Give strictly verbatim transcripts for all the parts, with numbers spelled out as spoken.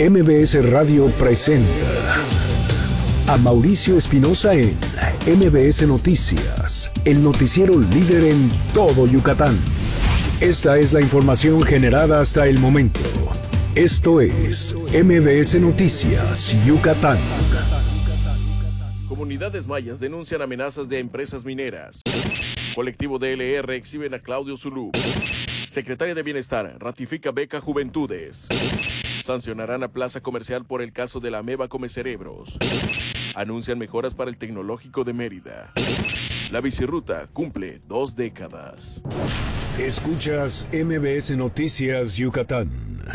M B S Radio presenta a Mauricio Espinosa en M B S Noticias, el noticiero líder en todo Yucatán. Esta es la información generada hasta el momento. Esto es M B S Noticias Yucatán. Comunidades mayas denuncian amenazas de empresas mineras. Colectivo D L R exhiben a Claudio Zulú. Secretaria de Bienestar ratifica beca Juventudes. Sancionarán a Plaza Comercial por el caso de la ameba come cerebros. Anuncian mejoras para el Tecnológico de Mérida. La bicirruta cumple dos décadas. Escuchas M B S Noticias Yucatán.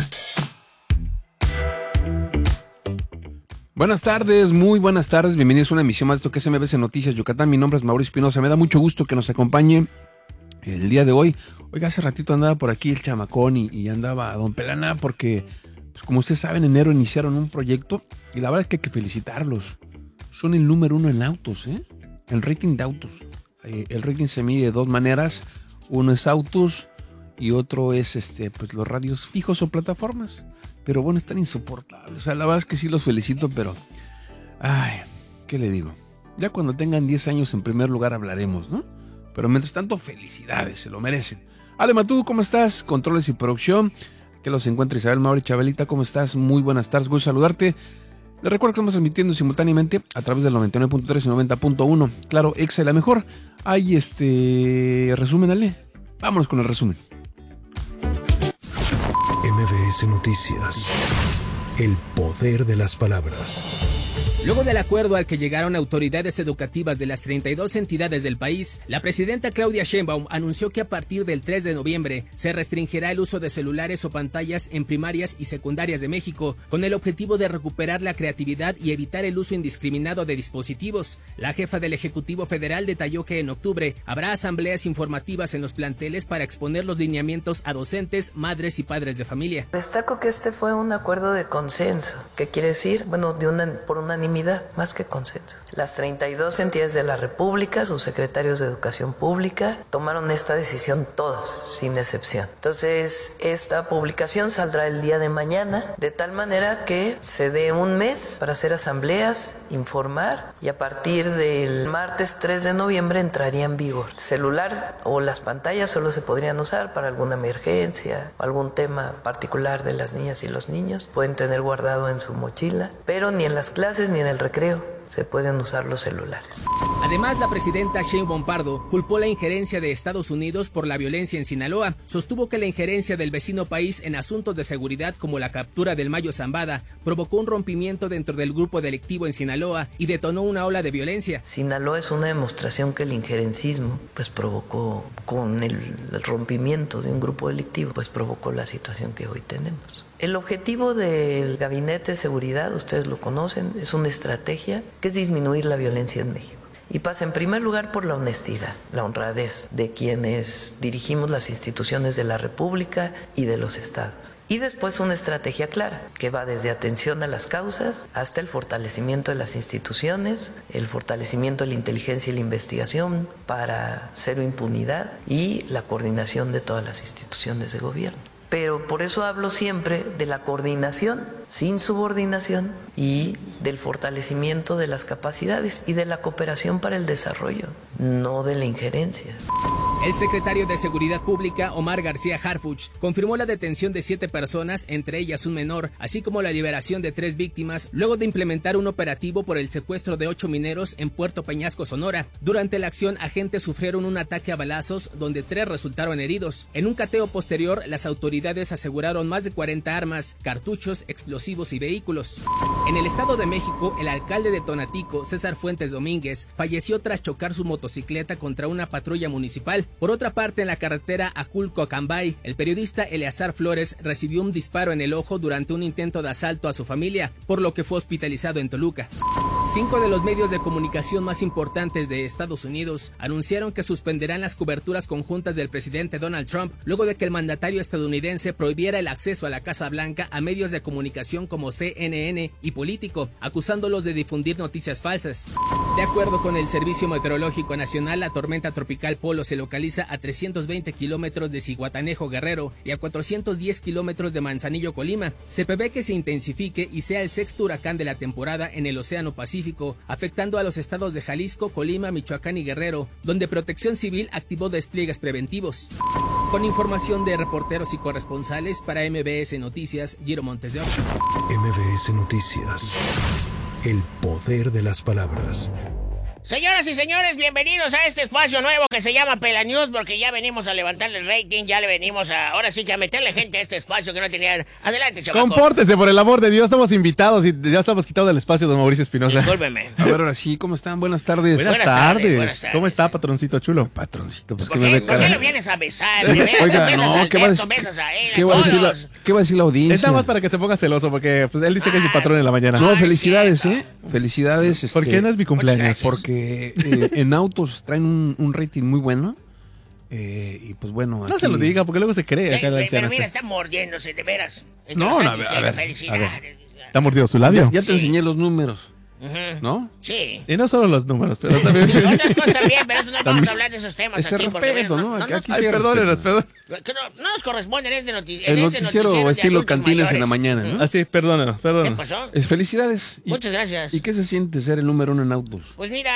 Buenas tardes, muy buenas tardes, bienvenidos a una emisión más de esto que es M B S Noticias Yucatán. Mi nombre es Mauricio Espinosa, me da mucho gusto que nos acompañe el día de hoy. Oiga, hace ratito andaba por aquí el chamacón y, y andaba Don Pelana porque, pues como ustedes saben, en enero iniciaron un proyecto y la verdad es que hay que felicitarlos. Son el número uno en autos, ¿eh? El rating de autos. Eh, el rating se mide de dos maneras, uno es autos y otro es este, pues los radios fijos o plataformas. Pero bueno, están insoportables. O sea, la verdad es que sí los felicito, pero... Ay, ¿qué le digo? Ya cuando tengan diez años en primer lugar hablaremos, ¿no? Pero mientras tanto, felicidades, se lo merecen. Ale Matú, ¿cómo estás? Controles y producción. Que los encuentre Isabel Mauri. Chabelita, ¿cómo estás? Muy buenas tardes, gusto saludarte. Les recuerdo que estamos transmitiendo simultáneamente a través del noventa y nueve punto tres y noventa punto uno. Claro, Exa la mejor. Hay este... resumen, Ale. Vámonos con el resumen. M B S Noticias. El poder de las palabras. Luego del acuerdo al que llegaron autoridades educativas de las treinta y dos entidades del país, la presidenta Claudia Sheinbaum anunció que a partir del tres de noviembre se restringirá el uso de celulares o pantallas en primarias y secundarias de México, con el objetivo de recuperar la creatividad y evitar el uso indiscriminado de dispositivos. La jefa del Ejecutivo Federal detalló que en octubre habrá asambleas informativas en los planteles para exponer los lineamientos a docentes, madres y padres de familia. Destaco que este fue un acuerdo de consenso. ¿Qué quiere decir? Bueno, de una, por unanimidad. Más que consenso. Las treinta y dos entidades de la República, sus secretarios de Educación Pública, tomaron esta decisión todos, sin excepción. Entonces, esta publicación saldrá el día de mañana, de tal manera que se dé un mes para hacer asambleas, informar, y a partir del martes tres de noviembre entraría en vigor. El celular o las pantallas solo se podrían usar para alguna emergencia, o algún tema particular de las niñas y los niños. Pueden tener guardado en su mochila, pero ni en las clases ni en el recreo se pueden usar los celulares. Además, la presidenta Sheinbaum Pardo culpó la injerencia de Estados Unidos por la violencia en Sinaloa. Sostuvo que la injerencia del vecino país en asuntos de seguridad como la captura del Mayo Zambada provocó un rompimiento dentro del grupo delictivo en Sinaloa y detonó una ola de violencia. Sinaloa es una demostración que el injerencismo pues provocó, con el, el rompimiento de un grupo delictivo, pues provocó la situación que hoy tenemos. El objetivo del Gabinete de Seguridad, ustedes lo conocen, es una estrategia que es disminuir la violencia en México. Y pasa en primer lugar por la honestidad, la honradez de quienes dirigimos las instituciones de la República y de los estados. Y después una estrategia clara, que va desde atención a las causas hasta el fortalecimiento de las instituciones, el fortalecimiento de la inteligencia y la investigación para cero impunidad y la coordinación de todas las instituciones de gobierno. Pero por eso hablo siempre de la coordinación, sin subordinación, y del fortalecimiento de las capacidades y de la cooperación para el desarrollo, no de la injerencia. El secretario de Seguridad Pública, Omar García Harfuch, confirmó la detención de siete personas, entre ellas un menor, así como la liberación de tres víctimas, luego de implementar un operativo por el secuestro de ocho mineros en Puerto Peñasco, Sonora. Durante la acción, agentes sufrieron un ataque a balazos, donde tres resultaron heridos. En un cateo posterior, las autoridades aseguraron más de cuarenta armas, cartuchos, explosivos y vehículos. En el Estado de México, el alcalde de Tonatico, César Fuentes Domínguez, falleció tras chocar su motocicleta contra una patrulla municipal. Por otra parte, en la carretera Aculco-Acambay, el periodista Eleazar Flores recibió un disparo en el ojo durante un intento de asalto a su familia, por lo que fue hospitalizado en Toluca. Cinco de los medios de comunicación más importantes de Estados Unidos anunciaron que suspenderán las coberturas conjuntas del presidente Donald Trump luego de que el mandatario estadounidense prohibiera el acceso a la Casa Blanca a medios de comunicación como C N N y Político, acusándolos de difundir noticias falsas. De acuerdo con el Servicio Meteorológico Nacional, la tormenta tropical Polo se localiza a trescientos veinte kilómetros de Zihuatanejo, Guerrero, y a cuatrocientos diez kilómetros de Manzanillo, Colima. Se prevé que se intensifique y sea el sexto huracán de la temporada en el Océano Pacífico, afectando a los estados de Jalisco, Colima, Michoacán y Guerrero, donde Protección Civil activó despliegues preventivos. Con información de reporteros y corresponsales para M B S Noticias, Giro Montes de Oca. M B S Noticias. El poder de las palabras. Señoras y señores, bienvenidos a este espacio nuevo que se llama Pela News, porque ya venimos a levantarle el rating, ya le venimos a, ahora sí que a meterle gente a este espacio que no tenía. Adelante, chamaco. Compórtese, por el amor de Dios, estamos invitados y ya estamos quitados del espacio, don Mauricio Espinosa. Discúlpeme. A ver, ahora sí, ¿cómo están? Buenas tardes. Buenas, Buenas tardes. tardes, buenas tardes. ¿Cómo está, patroncito chulo? Patroncito, pues ¿Por que me qué, ve ¿Por qué cara. lo vienes a besar? De veras, Oiga, besas no, a ¿qué va a Alberto, decir? besas a él, a ¿Qué va a decir la, todos. qué va a decir la audiencia? Es nada más para que se ponga celoso, porque pues él dice que es mi patrón en la mañana. No, Ah, felicidades, cierto. ¿eh? Felicidades. ¿Por este, qué no es mi cumpleaños? gracias. Porque eh, en autos traen un, un rating muy bueno. Eh, y pues bueno. No aquí- se lo diga, porque luego se cree Sí, acá la pero anciana. mira, Está, está mordiéndose, de veras. Y te No, lo están no, a ver, diciendo, a ver, felicidades. está mordido su Ya, labio. ya te Sí. enseñé los números, Ujú. ¿no? Sí. Y no solo los números, pero también... Y otras cosas también, pero eso no vamos También. a hablar de esos temas Ese aquí. porque, respeto, bueno, ¿no? no, Aquí- no, aquí Ay, sí hay perdónenos, respeto. perdón. que no, no nos corresponde en este noti- El en ese noticiero de estilo adultos Cantines en la mayores. mañana, ¿no? Ah, sí, perdónenos, ¿Qué perdónenos. pasó? Es felicidades. ¿Y- Muchas gracias. ¿Y qué se siente ser el número uno en autos? Pues mira,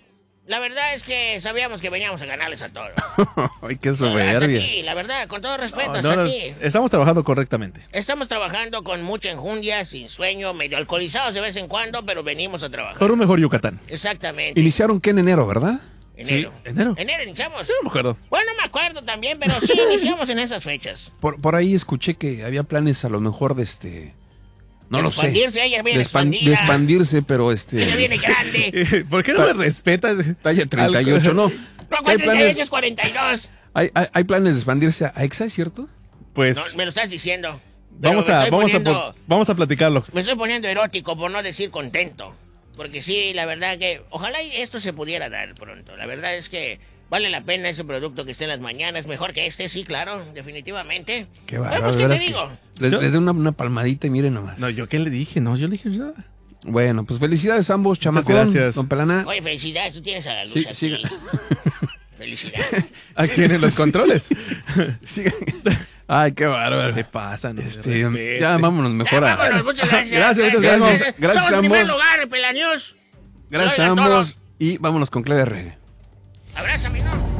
la verdad es que sabíamos que veníamos a ganarles a todos. Ay, qué Hasta soberbia. aquí, la verdad, con todo respeto, No, hasta no, aquí. estamos trabajando correctamente. Estamos trabajando con mucha enjundia, sin sueño, medio alcoholizados de vez en cuando, pero venimos a trabajar. Por un mejor Yucatán. Exactamente. Iniciaron que en enero, ¿verdad? Enero. Sí, enero. Enero iniciamos. No me acuerdo. Bueno, no me acuerdo también, pero sí iniciamos en esas fechas. Por, por ahí escuché que había planes a lo mejor de este... No De lo sé. expandirse, ella viene De, expan- expandida. de expandirse, pero este... Ella viene grande. ¿Por qué no me respetas? Talla treinta y ocho, no. No, Hay cuatro planes, es cuarenta y dos. hay, hay, hay planes de expandirse a EXA, ¿es cierto? Pues No, me lo estás diciendo. Pero vamos me a, estoy vamos, poniendo- a, po- vamos a platicarlo. Me estoy poniendo erótico, por no decir contento. Porque sí, la verdad que... Ojalá y esto se pudiera dar pronto. La verdad es que vale la pena ese producto que esté en las mañanas. Mejor que este, sí, claro, definitivamente. Qué Pero bárbaro. pues, ¿qué de te veras que digo? Les, Yo- les doy una, una palmadita y miren nomás. No, ¿yo qué le dije? No, yo le dije nada. Bueno, pues felicidades a ambos, chamacón, gracias. don Pelana. Oye, felicidades, tú tienes a la luz Sí, aquí. siga. Felicidades. Aquí en los controles. Sigan. Ay, qué bárbaro. ¿Qué pasa? No, Este, respete. ya vámonos Ya, mejor a... vámonos, muchas gracias. Gracias, muchas gracias. Gracias Somos a en primer ambos. lugar, Pela News. Gracias a Oigan ambos todos. y vámonos con Clave R. Abrázame, ¿no?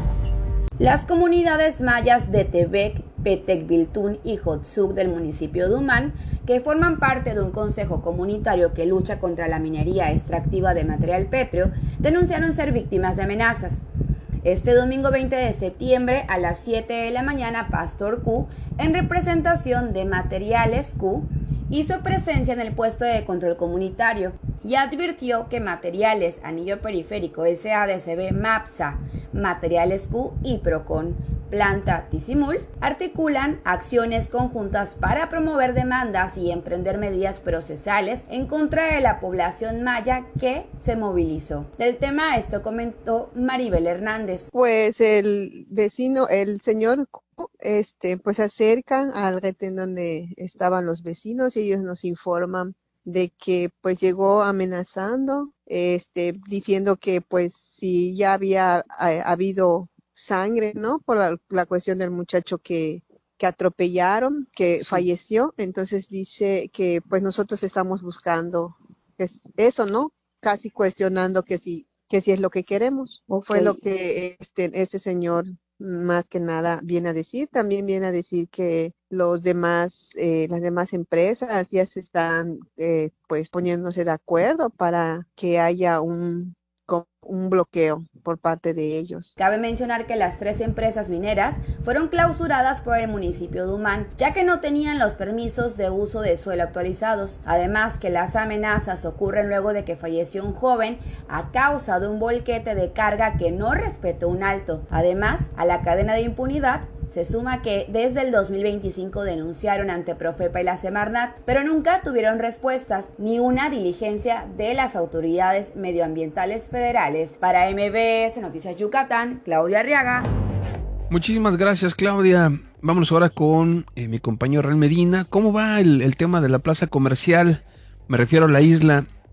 Las comunidades mayas de Tebec, Petec, Biltún y Jotzuc del municipio de Umán, que forman parte de un consejo comunitario que lucha contra la minería extractiva de material pétreo, denunciaron ser víctimas de amenazas. Este domingo veinte de septiembre a las siete de la mañana, Pastor Q, en representación de Materiales Q, hizo presencia en el puesto de control comunitario y advirtió que Materiales Anillo Periférico S A D C B MAPSA, Materiales Q y Procon Planta Tizimul articulan acciones conjuntas para promover demandas y emprender medidas procesales en contra de la población maya que se movilizó. Del tema esto comentó Maribel Hernández. Pues el vecino, el señor, este, pues se acerca al retén donde estaban los vecinos y ellos nos informan de que pues llegó amenazando, este, diciendo que pues si ya había ha, habido sangre, ¿no? Por la, la cuestión del muchacho que, que atropellaron, que Sí. falleció, entonces dice que pues nosotros estamos buscando es, eso, ¿no? Casi cuestionando que si, que si es lo que queremos. Ok. Fue lo que este, este señor más que nada viene a decir. También viene a decir que los demás, eh, las demás empresas ya se están eh, pues poniéndose de acuerdo para que haya un, co- un bloqueo por parte de ellos. Cabe mencionar que las tres empresas mineras fueron clausuradas por el municipio de Umán, ya que no tenían los permisos de uso de suelo actualizados. Además que las amenazas ocurren luego de que falleció un joven a causa de un volquete de carga que no respetó un alto. Además, a la cadena de impunidad se suma que desde el dos mil veinticinco denunciaron ante Profepa y la Semarnat, pero nunca tuvieron respuestas ni una diligencia de las autoridades medioambientales federales. Para M B S Noticias Yucatán, Claudia Arriaga. Muchísimas gracias, Claudia. Vámonos ahora con eh, mi compañero Real Medina. ¿Cómo va el, el tema de la plaza comercial? Me refiero a la isla.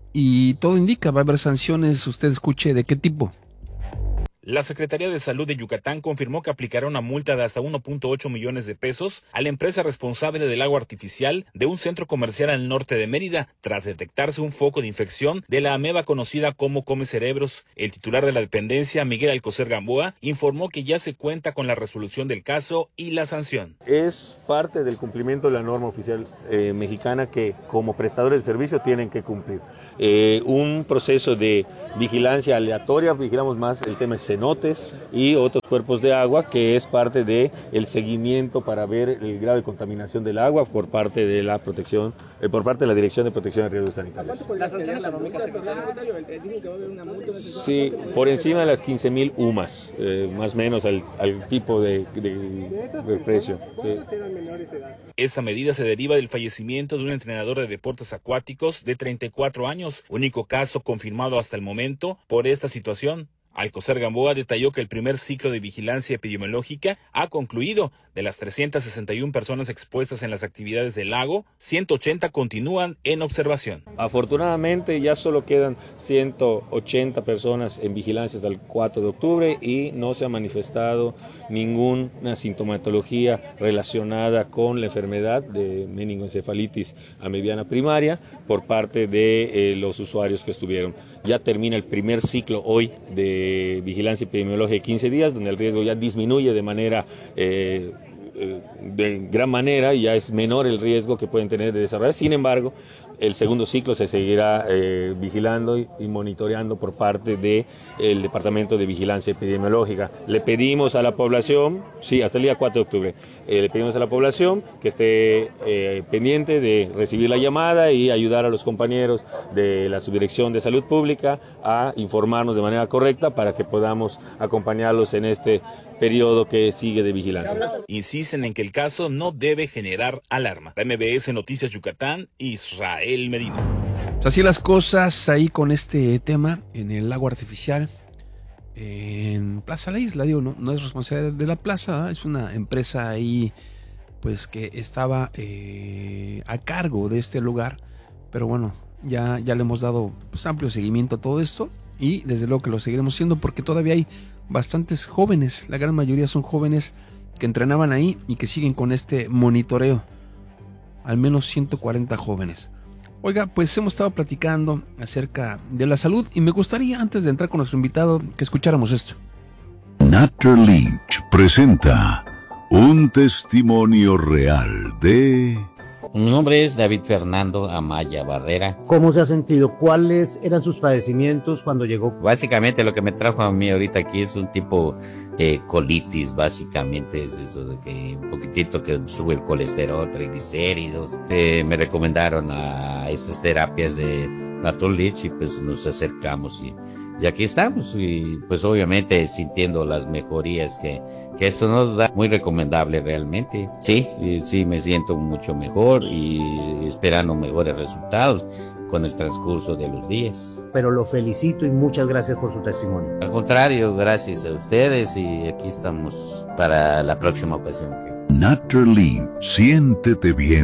y todo indica, va a haber sanciones, usted escuche de qué tipo. La Secretaría de Salud de Yucatán confirmó que aplicará una multa de hasta uno punto ocho millones de pesos a la empresa responsable del agua artificial de un centro comercial al norte de Mérida, tras detectarse un foco de infección de la ameba conocida como come cerebros. El titular de la dependencia, Miguel Alcocer Gamboa, informó que ya se cuenta con la resolución del caso y la sanción. Es parte del cumplimiento de la norma oficial eh, mexicana que como prestadores de servicio tienen que cumplir. Eh, un proceso de vigilancia aleatoria, vigilamos más el tema de cenotes y otros cuerpos de agua, que es parte de el seguimiento para ver el grado de contaminación del agua por parte de la protección, eh, por parte de la Dirección de Protección de Riesgos Sanitarios. ¿La sanción económica, secretario? ¿Dijo que va a haber una multa? Sí, por encima de las quince mil U M A S, eh, más o menos al, al tipo de, de, de precio. Sí. Esa medida se deriva del fallecimiento de un entrenador de deportes acuáticos de treinta y cuatro años, único caso confirmado hasta el momento por esta situación. Alcocer Gamboa detalló que el primer ciclo de vigilancia epidemiológica ha concluido. De las trescientas sesenta y una personas expuestas en las actividades del lago, ciento ochenta continúan en observación. Afortunadamente ya solo quedan ciento ochenta personas en vigilancia hasta el cuatro de octubre y no se ha manifestado ninguna sintomatología relacionada con la enfermedad de meningoencefalitis amebiana primaria por parte de eh, los usuarios que estuvieron. Ya termina el primer ciclo hoy de vigilancia epidemiológica de quince días, donde el riesgo ya disminuye de manera eh, de gran manera y ya es menor el riesgo que pueden tener de desarrollar. Sin embargo, el segundo ciclo se seguirá eh, vigilando y, y monitoreando por parte del Departamento de Vigilancia Epidemiológica. Le pedimos a la población, sí, hasta el día cuatro de octubre, eh, le pedimos a la población que esté eh, pendiente de recibir la llamada y ayudar a los compañeros de la Subdirección de Salud Pública a informarnos de manera correcta para que podamos acompañarlos en este periodo que sigue de vigilancia. Insisten en que el caso no debe generar alarma. La M B S Noticias Yucatán, Israel Medina. Así las cosas ahí con este tema en el lago artificial en Plaza La Isla, digo, no, no es responsabilidad de la plaza, ¿eh? Es una empresa ahí pues que estaba eh, a cargo de este lugar, pero bueno, ya, ya le hemos dado pues, amplio seguimiento a todo esto y desde luego que lo seguiremos haciendo porque todavía hay bastantes jóvenes, la gran mayoría son jóvenes que entrenaban ahí y que siguen con este monitoreo, al menos ciento cuarenta jóvenes. Oiga, pues hemos estado platicando acerca de la salud y me gustaría, antes de entrar con nuestro invitado, que escucháramos esto. Natter Lynch presenta un testimonio real de... Mi nombre es David Fernando Amaya Barrera. ¿Cómo se ha sentido? ¿Cuáles eran sus padecimientos cuando llegó? Básicamente lo que me trajo a mí ahorita aquí es un tipo eh, colitis, básicamente es eso de que un poquitito que sube el colesterol, triglicéridos. Eh, me recomendaron a esas terapias de Natter Lynch y pues nos acercamos y... Y aquí estamos, y pues obviamente sintiendo las mejorías que, que esto nos da, muy recomendable realmente. Sí, sí me siento mucho mejor y esperando mejores resultados con el transcurso de los días. Pero lo felicito y muchas gracias por su testimonio. Al contrario, gracias a ustedes y aquí estamos para la próxima ocasión. Natter Lynch, siéntete bien,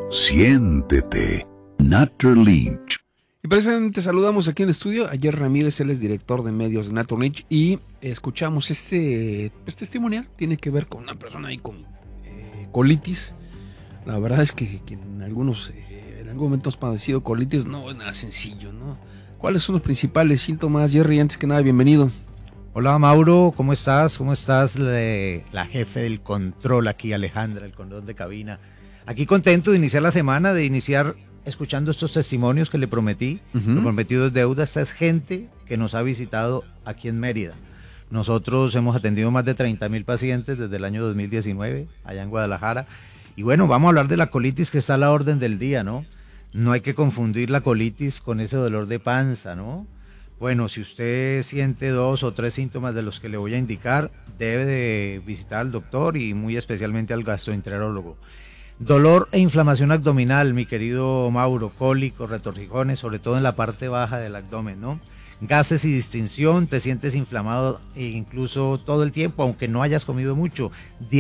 siéntete. Natter Lynch. Y precisamente saludamos aquí en el estudio a Jerry Ramírez, él es director de medios de Natter Lynch y escuchamos este pues, testimonial, tiene que ver con una persona ahí con eh, colitis. La verdad es que, que en algunos, eh, en algún momento hemos padecido colitis, no es nada sencillo, ¿no? ¿Cuáles son los principales síntomas, Jerry? Antes que nada, bienvenido. Hola Mauro, ¿cómo estás? ¿Cómo estás? La, la jefe del control aquí, Alejandra, el condón de cabina. Aquí contento de iniciar la semana, de iniciar... escuchando estos testimonios que le prometí, uh-huh. Lo prometido es deuda. Esta es gente que nos ha visitado aquí en Mérida. Nosotros hemos atendido más de treinta mil pacientes desde el año dos mil diecinueve, allá en Guadalajara. Y bueno, vamos a hablar de la colitis que está a la orden del día, ¿no? No hay que confundir la colitis con ese dolor de panza, ¿no? Bueno, si usted siente dos o tres síntomas de los que le voy a indicar, debe de visitar al doctor y muy especialmente al gastroenterólogo. Dolor e inflamación abdominal, mi querido Mauro, cólicos, retorcijones, sobre todo en la parte baja del abdomen, ¿no? Gases y distinción, te sientes inflamado e incluso todo el tiempo, aunque no hayas comido mucho.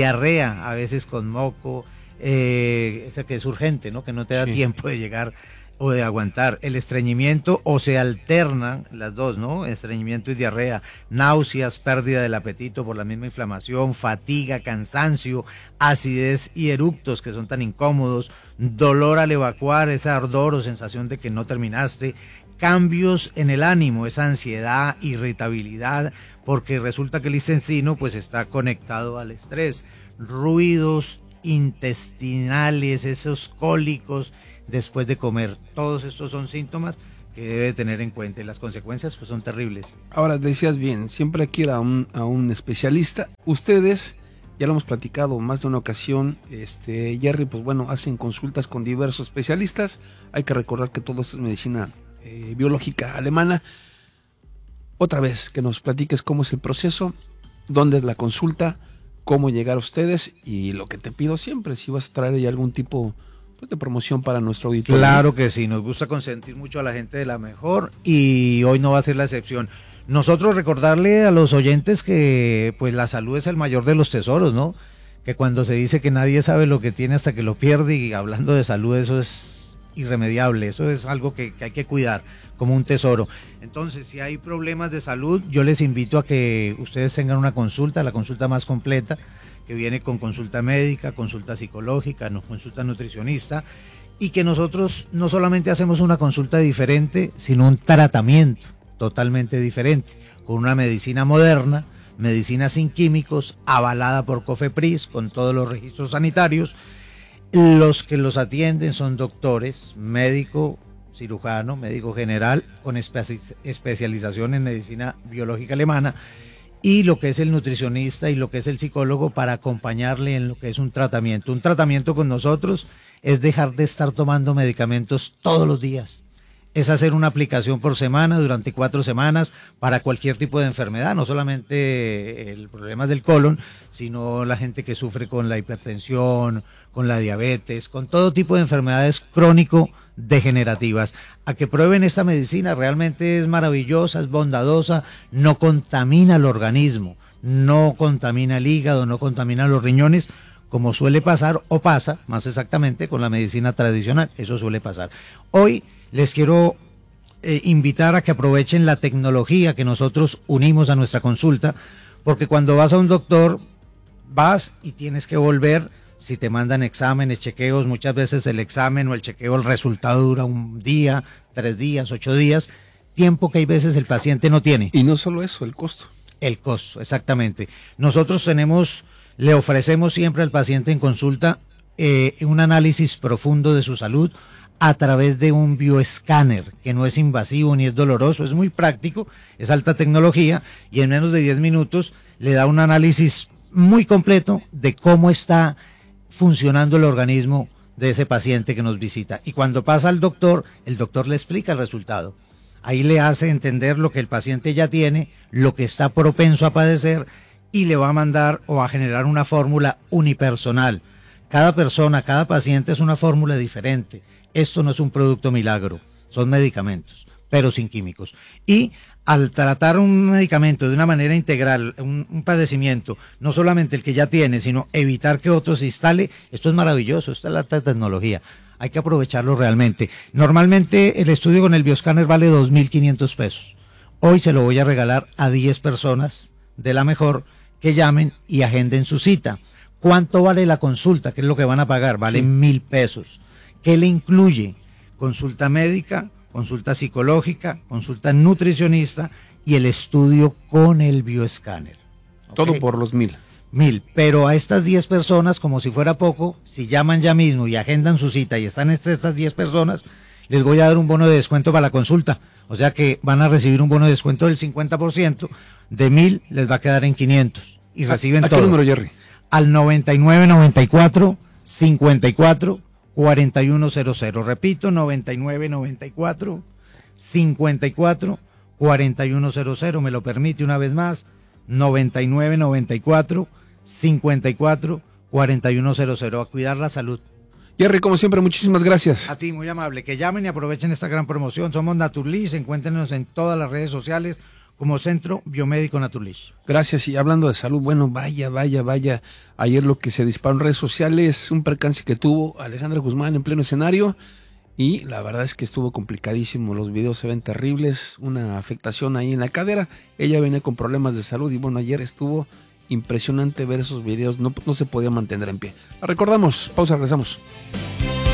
Diarrea, a veces con moco, eh, esa que es urgente, ¿no? Que no te da sí. tiempo de llegar o de aguantar. El estreñimiento o se alternan las dos, ¿no? Estreñimiento y diarrea, náuseas, pérdida del apetito por la misma inflamación, fatiga, cansancio, acidez y eructos que son tan incómodos, dolor al evacuar, ese ardor o sensación de que no terminaste, cambios en el ánimo, esa ansiedad, irritabilidad, porque resulta que el intestino pues está conectado al estrés, ruidos intestinales, esos cólicos después de comer. Todos estos son síntomas que debe tener en cuenta y las consecuencias pues son terribles. Ahora, decías bien, siempre hay que ir a un, a un especialista. Ustedes, ya lo hemos platicado más de una ocasión, este Jerry, pues bueno, hacen consultas con diversos especialistas. Hay que recordar que todo esto es medicina eh, biológica alemana. Otra vez, que nos platiques cómo es el proceso, dónde es la consulta, cómo llegar a ustedes y lo que te pido siempre, si vas a traer ahí algún tipo pues, de promoción para nuestro auditorio. Claro que sí, nos gusta consentir mucho a la gente de la mejor y hoy no va a ser la excepción. Nosotros recordarle a los oyentes que pues la salud es el mayor de los tesoros, ¿no? Que cuando se dice que nadie sabe lo que tiene hasta que lo pierde, y hablando de salud, eso es irremediable, eso es algo que, que hay que cuidar como un tesoro. Entonces, si hay problemas de salud, yo les invito a que ustedes tengan una consulta, la consulta más completa, que viene con consulta médica, consulta psicológica, no, consulta nutricionista, y que nosotros no solamente hacemos una consulta diferente, sino un tratamiento totalmente diferente, con una medicina moderna, medicina sin químicos, avalada por COFEPRIS, con todos los registros sanitarios. Los que los atienden son doctores, médico, cirujano, médico general, con espe- especialización en medicina biológica alemana, y lo que es el nutricionista y lo que es el psicólogo para acompañarle en lo que es un tratamiento. Un tratamiento con nosotros es dejar de estar tomando medicamentos todos los días. Es hacer una aplicación por semana durante cuatro semanas para cualquier tipo de enfermedad, no solamente el problema del colon, sino la gente que sufre con la hipertensión, con la diabetes, con todo tipo de enfermedades crónico-degenerativas. A que prueben esta medicina, realmente es maravillosa, es bondadosa, no contamina el organismo, no contamina el hígado, no contamina los riñones, como suele pasar o pasa, más exactamente, con la medicina tradicional, eso suele pasar. Hoy les quiero eh, invitar a que aprovechen la tecnología que nosotros unimos a nuestra consulta, porque cuando vas a un doctor, vas y tienes que volver, si te mandan exámenes, chequeos, muchas veces el examen o el chequeo, el resultado dura un día, tres días, ocho días, tiempo que hay veces el paciente no tiene. Y no solo eso, el costo. El costo, exactamente. Nosotros tenemos, le ofrecemos siempre al paciente en consulta eh, un análisis profundo de su salud, a través de un bioescáner que no es invasivo ni es doloroso, es muy práctico, es alta tecnología y en menos de diez minutos le da un análisis muy completo de cómo está funcionando el organismo de ese paciente que nos visita. Y cuando pasa al doctor, el doctor le explica el resultado. Ahí le hace entender lo que el paciente ya tiene, lo que está propenso a padecer y le va a mandar o a generar una fórmula unipersonal. Cada persona, cada paciente es una fórmula diferente. Esto no es un producto milagro, son medicamentos, pero sin químicos. Y al tratar un medicamento de una manera integral, un, un padecimiento, no solamente el que ya tiene, sino evitar que otro se instale, esto es maravilloso, esta es la alta tecnología. Hay que aprovecharlo realmente. Normalmente el estudio con el bioscáner vale dos mil quinientos pesos. Hoy se lo voy a regalar a diez personas de la mejor que llamen y agenden su cita. ¿Cuánto vale la consulta? ¿Qué es lo que van a pagar? Vale sí. mil pesos. ¿Qué le incluye? Consulta médica, consulta psicológica, consulta nutricionista y el estudio con el bioescáner. ¿Okay? Todo por los mil. Mil, pero a estas diez personas, como si fuera poco, si llaman ya mismo y agendan su cita y están entre estas diez personas, les voy a dar un bono de descuento para la consulta. O sea que van a recibir un bono de descuento del cincuenta por ciento, de mil les va a quedar en quinientos y reciben ¿A, a todo. qué número, Jerry? Al noventa y nueve noventa y cuatro cincuenta y cuatro cuarenta y uno cero cero. Repito, noventa y nueve noventa y cuatro cincuenta y cuatro cuarenta y uno cero cero. Me lo permite una vez más, noventa y nueve noventa y cuatro cincuenta y cuatro cuarenta y uno cero cero. A cuidar la salud. Jerry, como siempre, muchísimas gracias. A ti, muy amable. Que llamen y aprovechen esta gran promoción. Somos Naturlis, encuéntrenos en todas las redes sociales como Centro Biomédico Naturlis. Gracias. Y hablando de salud, bueno, vaya, vaya, vaya. Ayer lo que se disparó en redes sociales, un percance que tuvo Alejandra Guzmán en pleno escenario. y la verdad es que estuvo complicadísimo, los videos se ven terribles, una afectación ahí en la cadera, ella venía con problemas de salud y bueno, ayer estuvo impresionante ver esos videos, no, no se podía mantener en pie. La recordamos, pausa, regresamos.